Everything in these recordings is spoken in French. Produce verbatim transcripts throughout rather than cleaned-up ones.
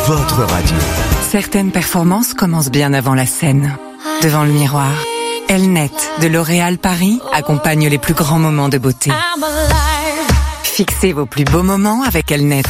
votre radio. Certaines performances commencent bien avant la scène. Devant le miroir, Elnet de L'Oréal Paris accompagne les plus grands moments de beauté. Fixez vos plus beaux moments avec Elnet.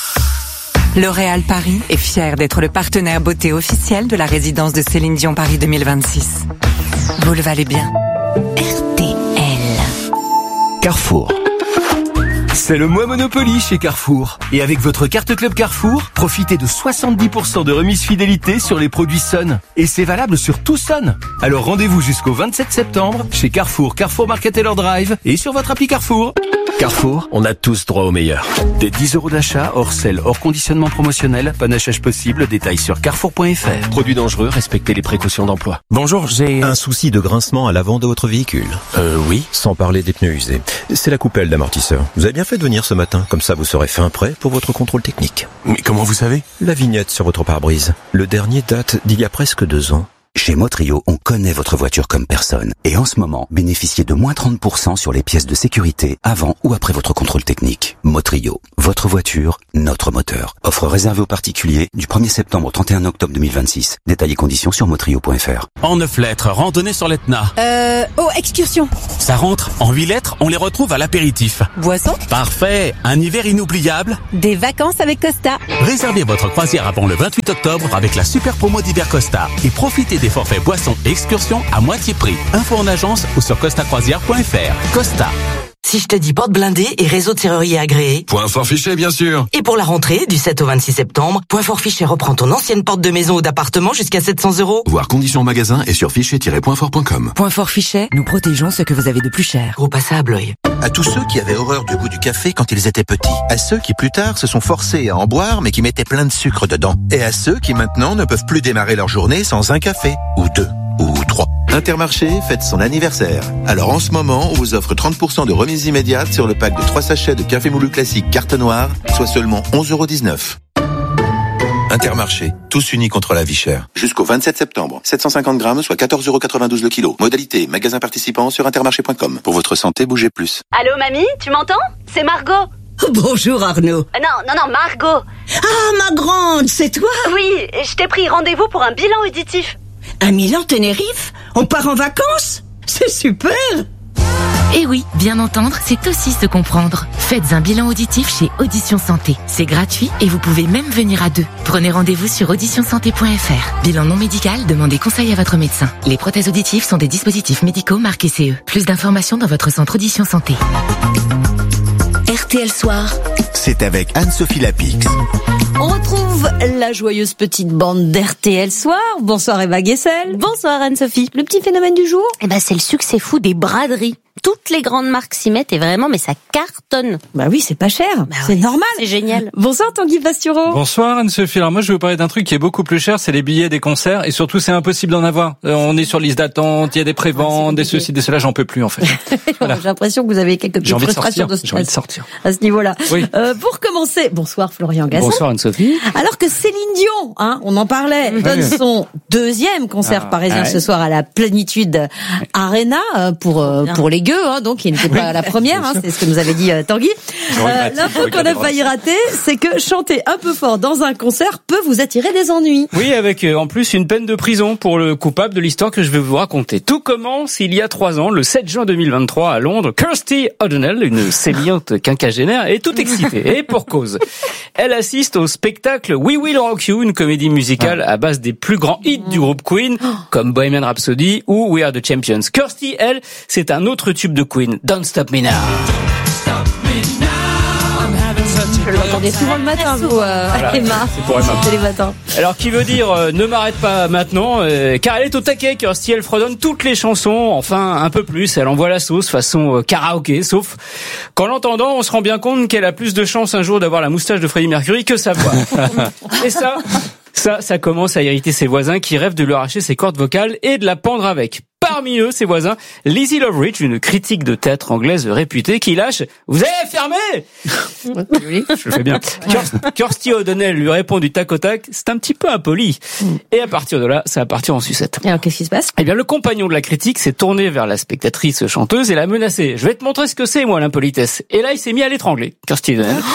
L'Oréal Paris est fier d'être le partenaire beauté officiel de la résidence de Céline Dion Paris deux mille vingt-six. Vous le valez bien. R T L. Carrefour. C'est le mois Monopoly chez Carrefour. Et avec votre carte Club Carrefour, profitez de soixante-dix pour cent de remise fidélité sur les produits Sun. Et c'est valable sur tout Sun. Alors rendez-vous jusqu'au vingt-sept septembre chez Carrefour, Carrefour Market Taylor Drive et sur votre appli Carrefour. Carrefour, on a tous droit au meilleur. Des dix euros d'achat, hors sel, hors conditionnement promotionnel, panachage possible, détails sur carrefour point f r. Produits dangereux, respectez les précautions d'emploi. Bonjour, j'ai un souci de grincement à l'avant de votre véhicule. Euh, oui. Sans parler des pneus usés. C'est la coupelle d'amortisseur. Vous avez bien fait de venir ce matin, comme ça vous serez fin prêt pour votre contrôle technique. Mais comment vous savez? La vignette sur votre pare-brise. Le dernier date d'il y a presque deux ans. Chez Motrio, on connaît votre voiture comme personne. Et en ce moment, bénéficiez de moins trente pour cent sur les pièces de sécurité avant ou après votre contrôle technique. Motrio, votre voiture, notre moteur. Offre réservée aux particuliers du premier septembre au trente et un octobre deux mille vingt-six. Détails et conditions sur motrio point f r. En neuf lettres, randonnée sur l'Etna. Euh... Oh, excursion. Ça rentre. En huit lettres, on les retrouve à l'apéritif. Boisson. Parfait. Un hiver inoubliable. Des vacances avec Costa. Réservez votre croisière avant le vingt-huit octobre avec la super promo d'hiver Costa. Et profitez des forfaits boissons et excursions à moitié prix. Info en agence ou sur costa croisière point f r. Costa. Si je te dis porte blindée et réseau de serrurier agréé. Point fort fichet, bien sûr. Et pour la rentrée, du sept au vingt-six septembre, Point fort fichet reprend ton ancienne porte de maison ou d'appartement jusqu'à sept cents euros. Voir conditions en magasin et sur fichet tiret point fort point com. Point fort fichet, nous protégeons ce que vous avez de plus cher. Gros pas ça à Blois. À tous ceux qui avaient horreur du goût du café quand ils étaient petits. À ceux qui plus tard se sont forcés à en boire mais qui mettaient plein de sucre dedans. Et à ceux qui maintenant ne peuvent plus démarrer leur journée sans un café. Ou deux. Ou trois. Intermarché fête son anniversaire. Alors en ce moment, on vous offre trente pour cent de remise immédiate sur le pack de trois sachets de café moulu classique carte noire, soit seulement onze euros dix-neuf. Intermarché, tous unis contre la vie chère. Jusqu'au vingt-sept septembre, sept cent cinquante grammes, soit quatorze euros quatre-vingt-douze le kilo. Modalité, magasin participant sur intermarché point com. Pour votre santé, bougez plus. Allô mamie, tu m'entends? C'est Margot. Bonjour Arnaud. Euh, non, non, non, Margot. Ah, ma grande, c'est toi? Oui, je t'ai pris rendez-vous pour un bilan auditif. À Milan Tenerife? On part en vacances? C'est super! Eh oui, bien entendre, c'est aussi se comprendre. Faites un bilan auditif chez Audition Santé. C'est gratuit et vous pouvez même venir à deux. Prenez rendez-vous sur audition santé point f r. Bilan non médical, demandez conseil à votre médecin. Les prothèses auditives sont des dispositifs médicaux marqués C E. Plus d'informations dans votre centre Audition Santé. R T L Soir. C'est avec Anne-Sophie Lapix. On retrouve la joyeuse petite bande d'R T L Soir. Bonsoir Eva Guessel. Bonsoir Anne-Sophie. Le petit phénomène du jour? Eh ben, c'est le succès fou des braderies. Toutes les grandes marques s'y mettent et vraiment, mais ça cartonne. Bah oui, c'est pas cher. Bah c'est ouais, normal. C'est génial. Bonsoir Tanguy Pastureau. Bonsoir Anne-Sophie. Alors moi, je vais vous parler d'un truc qui est beaucoup plus cher, c'est les billets des concerts et surtout, c'est impossible d'en avoir. Euh, on est sur liste d'attente, il y a des préventes, des ceci, des cela, j'en peux plus en fait. Voilà. J'ai l'impression que vous avez quelques petites frustrations de, de J'ai envie de sortir. À ce niveau-là. Oui. Euh, pour commencer, bonsoir Florian Gazan. Bonsoir Anne-Sophie. Alors que Céline Dion, hein, on en parlait, donne oui. son deuxième concert ah, parisien ah, ce soir à la Plénitude Arena pour euh, pour les gueux, hein, donc il n'était pas oui, la première, hein, c'est ce que nous avait dit euh, Tanguy. Euh, L'info qu'on a failli rater, c'est que chanter un peu fort dans un concert peut vous attirer des ennuis. Oui, avec euh, en plus une peine de prison pour le coupable de l'histoire que je vais vous raconter. Tout commence il y a trois ans, le sept juin deux mille vingt-trois à Londres. Kirsty O'Donnell, une sémillante quinquagénaire, est toute excitée et pour cause. Elle assiste au spectacle We Will Rock You, une comédie musicale à base des plus grands hits du groupe Queen, comme Bohemian Rhapsody ou We Are the Champions. Kirsty, elle, c'est un autre tube de Queen, Don't Stop Me Now. Je l'entendais souvent le matin, vous, euh, voilà, Emma. C'est pour Emma. C'est les matins. Alors, qui veut dire euh, ne m'arrête pas maintenant, euh, car elle est au taquet, Kirsty, elle fredonne toutes les chansons, enfin un peu plus, elle envoie la sauce façon euh, karaoké, sauf qu'en l'entendant, on se rend bien compte qu'elle a plus de chance un jour d'avoir la moustache de Freddie Mercury que sa voix. Et ça, ça, ça commence à irriter ses voisins qui rêvent de lui arracher ses cordes vocales et de la pendre avec. Parmi eux, ses voisins, Lizzie Loveridge, une critique de théâtre anglaise réputée, qui lâche « Vous avez fermé !» Oui, je le fais bien. Kirsty O'Donnell lui répond du tac au tac « C'est un petit peu impoli. » Et à partir de là, ça va partir en sucette. Et alors, qu'est-ce qui se passe? Eh bien, le compagnon de la critique s'est tourné vers la spectatrice chanteuse et l'a menacée. « Je vais te montrer ce que c'est, moi, l'impolitesse. » Et là, il s'est mis à l'étrangler, Kirsty O'Donnell.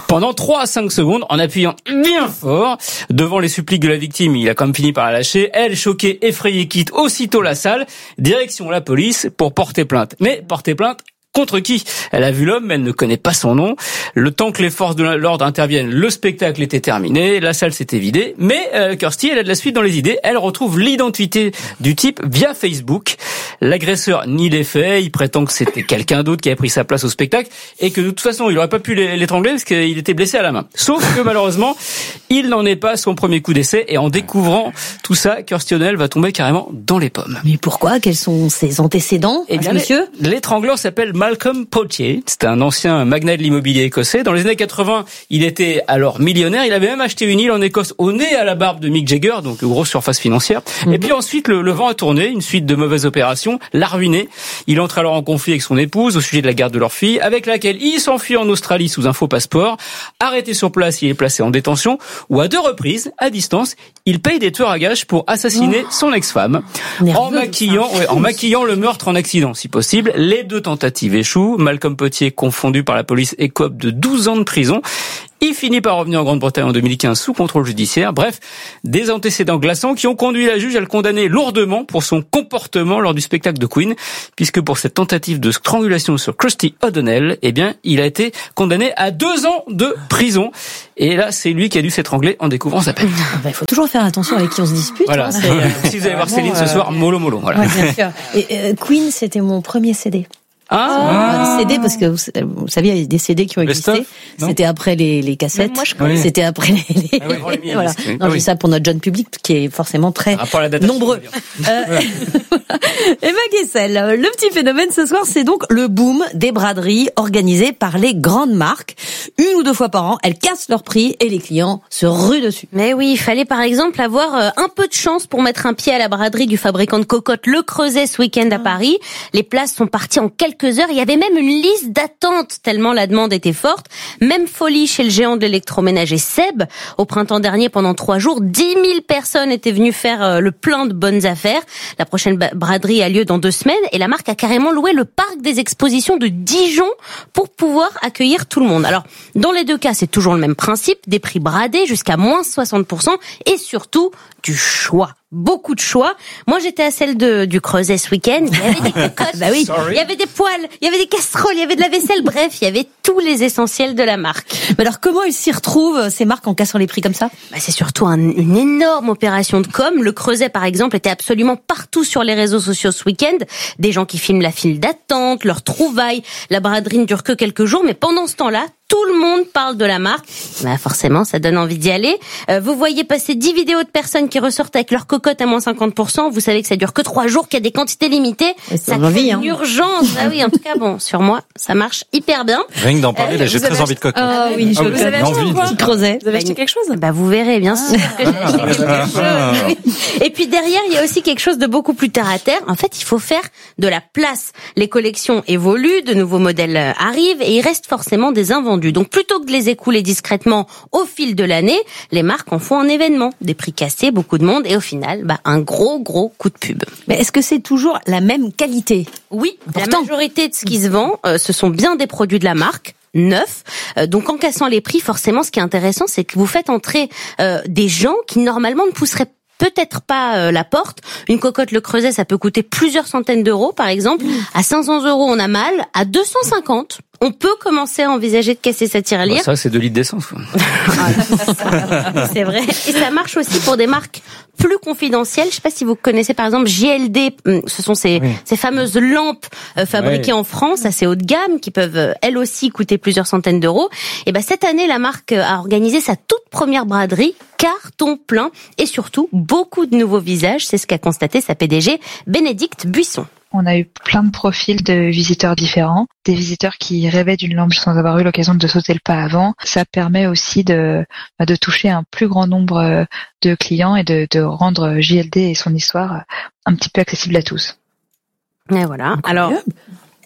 pendant trois à cinq secondes en appuyant bien fort. Devant les suppliques de la victime, il a quand même fini par la lâcher. Elle, choquée, effrayée, quitte aussitôt la salle. Direction la police pour porter plainte. Mais porter plainte contre qui? Elle a vu l'homme, mais elle ne connaît pas son nom. Le temps que les forces de l'ordre interviennent, le spectacle était terminé, la salle s'était vidée. Mais euh, Kirsty, elle a de la suite dans les idées. Elle retrouve l'identité du type via Facebook. L'agresseur nie les faits. Il prétend que c'était quelqu'un d'autre qui avait pris sa place au spectacle et que de toute façon, il n'aurait pas pu l'étrangler parce qu'il était blessé à la main. Sauf que malheureusement, il n'en est pas son premier coup d'essai. Et en découvrant tout ça, Kirsty O'Donnell va tomber carrément dans les pommes. Mais pourquoi? Quels sont ses antécédents, eh bien, monsieur? L'étrangleur s'appelle Malcolm Poitier. C'était un ancien magnat de l'immobilier écossais. Dans les années quatre-vingts, il était alors millionnaire. Il avait même acheté une île en Écosse au nez à la barbe de Mick Jagger, donc une grosse surface financière. Mm-hmm. Et puis ensuite, le, le vent a tourné, une suite de mauvaises opérations l'a ruiné. Il entre alors en conflit avec son épouse au sujet de la garde de leur fille, avec laquelle il s'enfuit en Australie sous un faux passeport. Arrêté sur place, il est placé en détention, où à deux reprises, à distance, il paye des tueurs à gages pour assassiner oh. son ex-femme. Nerveux, en maquillant, ouais, en maquillant le meurtre en accident, si possible. Les deux tentatives échouent. Malcolm Poitier, confondu par la police, écope de douze ans de prison. Il finit par revenir en Grande-Bretagne en deux mille quinze sous contrôle judiciaire. Bref, des antécédents glaçants qui ont conduit la juge à le condamner lourdement pour son comportement lors du spectacle de Queen, puisque pour cette tentative de strangulation sur Kirsty O'Donnell, eh bien, il a été condamné à deux ans de prison. Et là, c'est lui qui a dû s'étrangler en découvrant sa peine. Il faut toujours faire attention avec qui on se dispute. Voilà. Hein, si vous allez voir Céline ce soir, mollo mollo. Voilà. Ouais, bien sûr. Et, euh, Queen, c'était mon premier C D. Ah, ah. C D, parce que vous, vous savez, il y a des C D qui ont existé. C'était après les, les cassettes. Moi, je connais. Oui. C'était après les, les... Ah oui, les voilà. Non, ah oui. Je dis ça pour notre jeune public, qui est forcément très nombreux. Euh... Emma Guessel, le petit phénomène ce soir, c'est donc le boom des braderies organisées par les grandes marques. Une ou deux fois par an, elles cassent leur prix et les clients se ruent dessus. Mais oui, il fallait par exemple avoir un peu de chance pour mettre un pied à la braderie du fabricant de cocottes Le Creuset ce week-end à Paris. Les places sont parties en quelques heures. Il y avait même une liste d'attente tellement la demande était forte. Même folie chez le géant de l'électroménager Seb. Au printemps dernier, pendant trois jours, dix mille personnes étaient venues faire le plein de bonnes affaires. La prochaine braderie a lieu dans deux semaines et la marque a carrément loué le parc des expositions de Dijon pour pouvoir accueillir tout le monde. Alors, dans les deux cas, c'est toujours le même principe, des prix bradés jusqu'à moins soixante pour cent et surtout du choix. Beaucoup de choix. Moi, j'étais à celle de, du Creuset ce week-end. Il y avait des cocottes, bah oui. Il y avait des poêles, il y avait des casseroles, il y avait de la vaisselle. Bref, il y avait tous les essentiels de la marque. Mais alors, comment ils s'y retrouvent, ces marques, en cassant les prix comme ça? Bah, c'est surtout un, une énorme opération de com. Le Creuset, par exemple, était absolument partout sur les réseaux sociaux ce week-end. Des gens qui filment la file d'attente, leurs trouvailles. La braderie ne dure que quelques jours, mais pendant ce temps-là, tout le monde parle de la marque. Bah forcément, ça donne envie d'y aller. Euh, vous voyez passer dix vidéos de personnes qui ressortent avec leur cocotte à moins cinquante pour cent. Vous savez que ça dure que trois jours, qu'il y a des quantités limitées. Ça crée envie, hein. une urgence. Ah oui, en tout cas, bon, sur moi, ça marche hyper bien. Rien que d'en parler, euh, là, j'ai très envie de cocotte. Ah oui, je ah, vous, vous avez acheté quoi? Petit Creuset. Vous avez acheté quelque chose? Bah vous verrez, bien sûr que j'ai acheté quelque chose. Et puis derrière, il y a aussi quelque chose de beaucoup plus terre à terre. En fait, il faut faire de la place. Les collections évoluent, de nouveaux modèles arrivent et il reste forcément des invendus. Donc plutôt que de les écouler discrètement au fil de l'année, les marques en font un événement. Des prix cassés, beaucoup de monde et au final, bah, un gros, gros coup de pub. Mais est-ce que c'est toujours la même qualité? Oui, Important. La majorité de ce qui se vend, euh, ce sont bien des produits de la marque. Neuf. Euh, donc en cassant les prix, forcément, ce qui est intéressant, c'est que vous faites entrer euh, des gens qui normalement ne pousseraient peut-être pas euh, la porte. Une cocotte Le Creuset, ça peut coûter plusieurs centaines d'euros, par exemple. Mmh. À cinq cents euros, on a mal. À deux cent cinquante, on peut commencer à envisager de casser sa tirelire. Bah ça, c'est deux litres d'essence. C'est vrai. Et ça marche aussi pour des marques plus confidentielles. Je sais pas si vous connaissez par exemple J L D. Ce sont ces, oui. ces fameuses lampes euh, fabriquées oui. en France, assez haut de gamme, qui peuvent euh, elles aussi coûter plusieurs centaines d'euros. Et ben cette année, la marque a organisé sa toute première braderie, carton plein, et surtout beaucoup de nouveaux visages. C'est ce qu'a constaté sa P D G, Bénédicte Buisson. On a eu plein de profils de visiteurs différents, des visiteurs qui rêvaient d'une lampe sans avoir eu l'occasion de sauter le pas avant. Ça permet aussi de, de toucher un plus grand nombre de clients et de, de rendre J L D et son histoire un petit peu accessible à tous. Et voilà. Alors,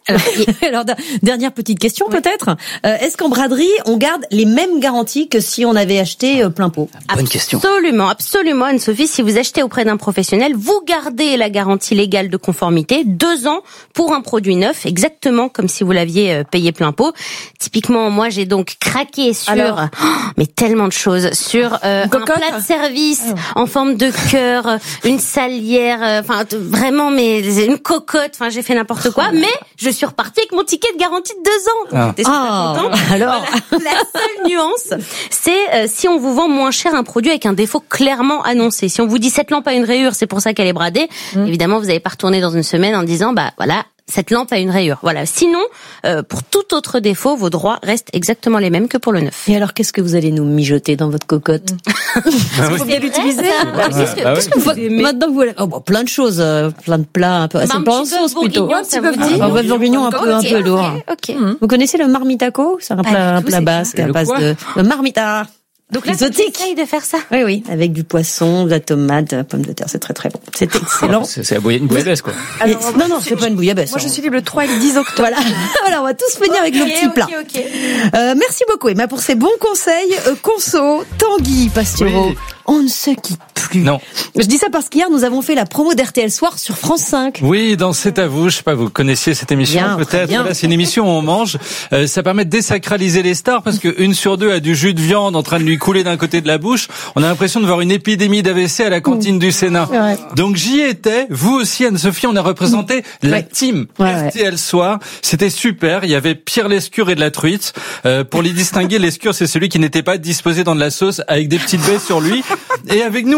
Alors, alors, dernière petite question oui. peut-être. Euh, est-ce qu'en braderie, on garde les mêmes garanties que si on avait acheté euh, plein pot? Bonne question. Absolument, absolument, Anne-Sophie. Si vous achetez auprès d'un professionnel, vous gardez la garantie légale de conformité, deux ans pour un produit neuf, exactement comme si vous l'aviez euh, payé plein pot. Typiquement, moi, j'ai donc craqué sur, alors, oh, mais tellement de choses, sur euh, un plat de service oh. en forme de cœur, une salière, enfin euh, vraiment, mais une cocotte. Enfin, j'ai fait n'importe quoi, oh. mais je suis repartie avec mon ticket de garantie de deux ans. Donc, j'étais super ah. contente. Alors, voilà. La seule nuance, c'est euh, si on vous vend moins cher un produit avec un défaut clairement annoncé. Si on vous dit cette lampe a une rayure, c'est pour ça qu'elle est bradée. Mmh. Évidemment, vous n'allez pas retourner dans une semaine en disant, bah voilà, cette lampe a une rayure. Voilà. Sinon, euh, pour tout autre défaut, vos droits restent exactement les mêmes que pour le neuf. Et alors, qu'est-ce que vous allez nous mijoter dans votre cocotte? Il faut bien l'utiliser. Qu'est-ce que vous aimez? Maintenant que vous allez, oh, bon, plein de choses, euh, plein de plats, un peu, c'est pas en sauce plutôt. Un petit peu bourguignon. Un peu bourguignon, un peu, un peu lourd. Ok. Vous connaissez le marmitaco? C'est un plat, un plat basque à base de, le marmita. Donc là, exotique. Essaye de faire ça. Oui, oui, avec du poisson, de la tomate, de la pomme de terre, c'est très très bon. C'est excellent. C'est, c'est la bouilla- une bouillabaisse, quoi. Alors, non, non, c'est pas une bouillabaisse. Moi, je suis libre le trois et le dix octobre. Voilà. Voilà, on va tous venir okay, avec nos petits okay, plats. Okay. Euh, merci beaucoup, Emma, pour ces bons conseils. Euh, Conso, Tanguy Pastureau, oui. On ne se quitte plus. Non. Je dis ça parce qu'hier, nous avons fait la promo d'R T L Soir sur France cinq. Oui, dans C'est à vous. Je sais pas, vous connaissiez cette émission bien, peut-être. Là, c'est une émission où on mange. Euh, ça permet de désacraliser les stars parce que une sur deux a du jus de viande en train de lui couler d'un côté de la bouche. On a l'impression de voir une épidémie d'A V C à la cantine mmh. du Sénat. Ouais. Donc j'y étais. Vous aussi, Anne-Sophie, on a représenté mmh. la ouais. team ouais, R T L ouais. Soir. C'était super. Il y avait Pierre Lescure et de la truite. Euh, pour les distinguer, Lescure, c'est celui qui n'était pas disposé dans de la sauce avec des petites baies sur lui. Et avec nous,